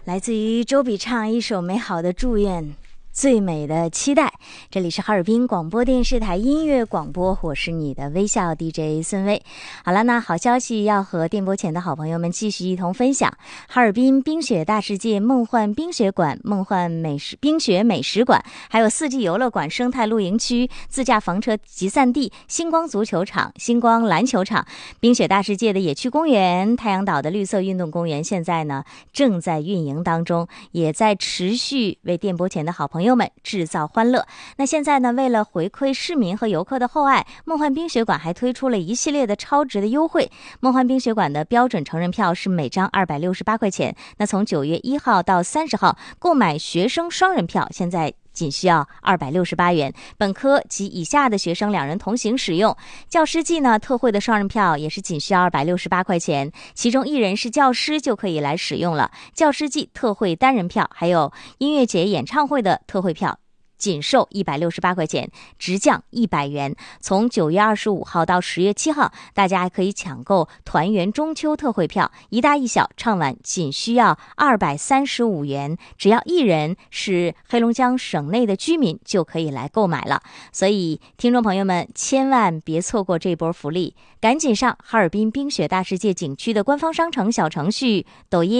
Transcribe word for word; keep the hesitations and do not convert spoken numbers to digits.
来自于周笔畅一首美好的祝愿，最美的期待。这里是哈尔滨广播电视台音乐广播，我是你的微笑 D J 孙薇。好了，那好消息要和电波前的好朋友们继续一同分享。哈尔滨冰雪大世界梦幻冰雪馆、梦幻美食冰雪美食馆，还有四季游乐馆、生态露营区、自驾房车集散地、星光足球场、星光篮球场、冰雪大世界的野区公园、太阳岛的绿色运动公园，现在呢正在运营当中，也在持续为电波前的好朋友们制造欢乐。那现在呢，为了回馈市民和游客的厚爱，梦幻冰雪馆还推出了一系列的超值的优惠。梦幻冰雪馆的标准成人票是每张二百六十八块钱，那从九月一号到三十号购买学生双人票，现在仅需要二百六十八元，本科及以下的学生两人同行使用。教师季呢，特惠的双人票也是仅需要二百六十八块钱，其中一人是教师就可以来使用了。教师季特惠单人票，还有音乐节演唱会的特惠票，仅售一百六十八块钱，直降一百元。从九月二十五号到十月七号，大家还可以抢购团圆中秋特惠票，一大一小唱完仅需要二百三十五元，只要一人是黑龙江省内的居民就可以来购买了。所以听众朋友们千万别错过这波福利，赶紧上哈尔滨冰雪大世界景区的官方商城小程序、抖音